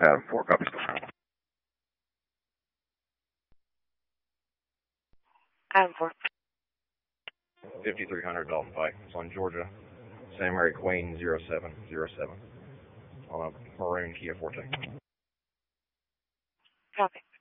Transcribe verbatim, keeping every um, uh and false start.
Adam four, copy. Adam four. fifty-three hundred Dalton Pike. It's on Georgia. Sam Mary Queen zero seven zero seven. On a maroon Kia Forte. Copy.